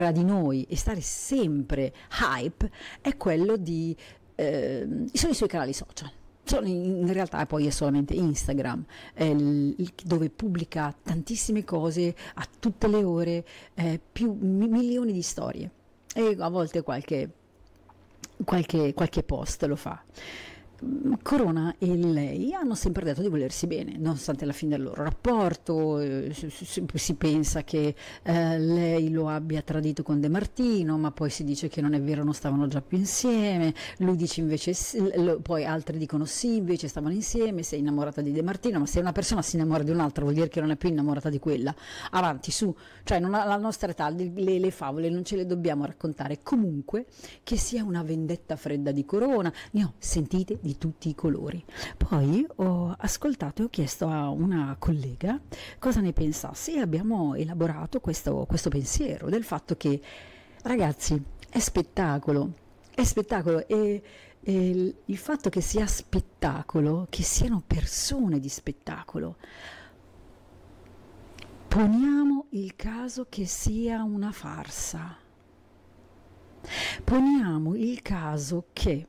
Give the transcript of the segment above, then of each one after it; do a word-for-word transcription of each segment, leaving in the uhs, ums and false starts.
di noi e stare sempre hype è quello di eh, sono i suoi canali social. Sono in, in realtà poi è solamente Instagram, eh, il- il- dove pubblica tantissime cose a tutte le ore, eh, più mi- milioni di storie e a volte qualche, qualche, qualche post lo fa. Mm, Corona e lei hanno sempre detto di volersi bene, nonostante la fine del loro rapporto, eh, si, si- si pensa che eh, lei lo abbia tradito con De Martino, ma poi si dice che non è vero, non stavano già più insieme, lui dice invece sì, lo- poi altri dicono sì, invece stavano insieme, sei innamorata di De Martino, ma se una persona si innamora di un'altra vuol dire che non è più innamorata di quella. Avanti, su, cioè non ha, la nostra età, le, le- le favole non ce le dobbiamo raccontare. Comunque, che sia una vendetta fredda di Corona, ne ho sentite di tutti i colori. Poi ho ascoltato e ho chiesto a una collega cosa ne pensasse e abbiamo elaborato questo, questo pensiero del fatto che, ragazzi, è spettacolo, è spettacolo e, e il, il fatto che sia spettacolo, che siano persone di spettacolo, poniamo il caso che sia una farsa, poniamo il caso che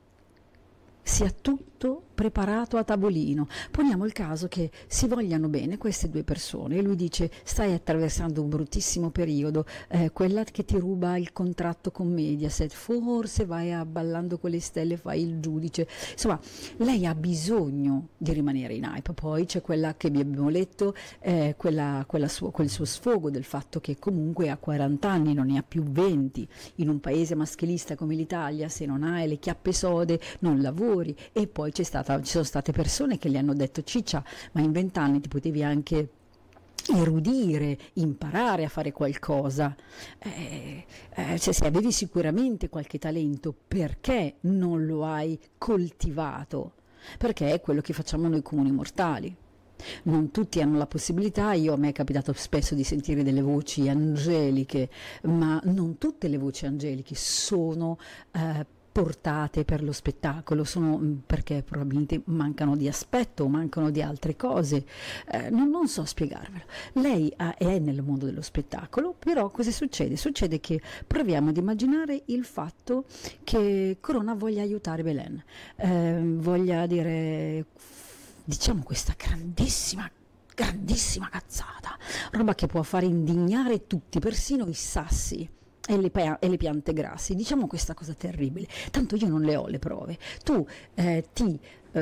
sia tutto preparato a tavolino. Poniamo il caso che si vogliano bene queste due persone e lui dice stai attraversando un bruttissimo periodo, eh, quella che ti ruba il contratto con Mediaset, forse vai a Ballando con le stelle, fai il giudice. Insomma, lei ha bisogno di rimanere in hype. Poi c'è quella che vi abbiamo letto, eh, quella, quella suo, quel suo sfogo del fatto che comunque ha quaranta anni, non ne ha più venti, in un paese maschilista come l'Italia, se non hai le chiappe sode non lavori. E poi c'è stata, ci sono state persone che gli hanno detto ciccia, ma in vent'anni ti potevi anche erudire, imparare a fare qualcosa, eh, eh, cioè se avevi sicuramente qualche talento, perché non lo hai coltivato? Perché è quello che facciamo noi comuni mortali. Non tutti hanno la possibilità, io a me è capitato spesso di sentire delle voci angeliche, ma non tutte le voci angeliche sono eh, portate per lo spettacolo, sono mh, perché probabilmente mancano di aspetto o mancano di altre cose. Eh, non, non so spiegarvelo. Lei ha- è nel mondo dello spettacolo, però cosa succede? Succede che proviamo ad immaginare il fatto che Corona voglia aiutare Belen, eh, voglia dire, diciamo, questa grandissima grandissima cazzata, roba che può fare indignare tutti, persino i sassi e le, pia- e le piante grassi. Diciamo questa cosa terribile, tanto io non le ho le prove, tu eh, ti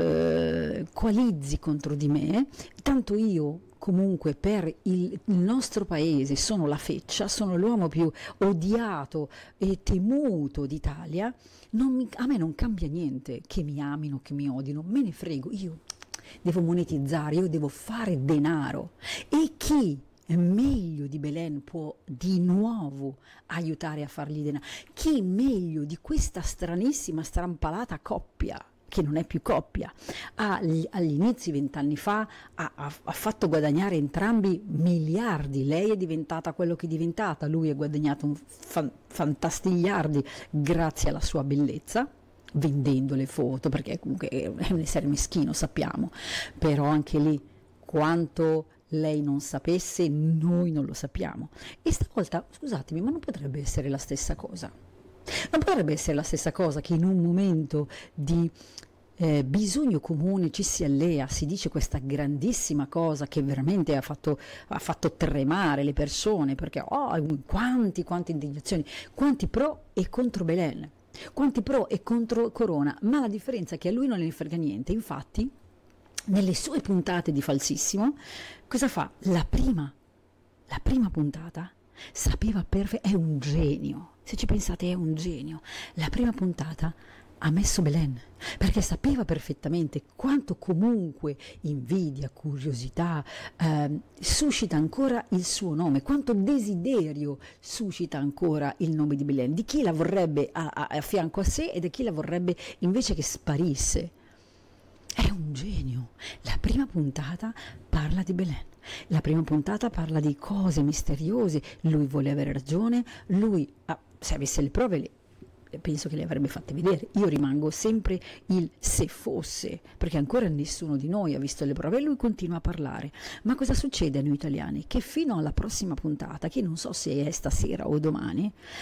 eh, coalizzi contro di me, tanto io comunque per il, il nostro paese sono la feccia, sono l'uomo più odiato e temuto d'Italia, non mi- a me non cambia niente che mi amino, che mi odino, me ne frego, io devo monetizzare, io devo fare denaro. E chi meglio di Belen può di nuovo aiutare a fargli denaro? Chi meglio di questa stranissima, strampalata coppia? Che non è più coppia, ha, agli inizi, vent'anni fa, ha, ha, ha fatto guadagnare entrambi miliardi. Lei è diventata quello che è diventata, lui ha guadagnato un fan, fantastigliardi grazie alla sua bellezza, vendendo le foto, perché comunque è un essere meschino, sappiamo, però anche lì quanto lei non sapesse, noi non lo sappiamo. E stavolta, scusatemi, ma non potrebbe essere la stessa cosa? Non potrebbe essere la stessa cosa che in un momento di eh, bisogno comune ci si allea, si dice questa grandissima cosa che veramente ha fatto, ha fatto tremare le persone, perché oh, quanti, quante indignazioni, quanti pro e contro Belen, quanti pro e contro Corona, ma la differenza è che a lui non ne frega niente. Infatti nelle sue puntate di Falsissimo cosa fa? La prima, la prima puntata sapeva perfettamente, è un genio, se ci pensate è un genio, la prima puntata ha messo Belen, perché sapeva perfettamente quanto comunque invidia, curiosità, eh, suscita ancora il suo nome, quanto desiderio suscita ancora il nome di Belen, di chi la vorrebbe a, a, a fianco a sé e di chi la vorrebbe invece che sparisse. È un genio. La prima puntata parla di Belen, la prima puntata parla di cose misteriose, lui vuole avere ragione, lui, ah, se avesse le prove le penso che le avrebbe fatte vedere. Io rimango sempre il se fosse, perché ancora nessuno di noi ha visto le prove e lui continua a parlare. Ma cosa succede a noi italiani? Che fino alla prossima puntata, che non so se è stasera o domani,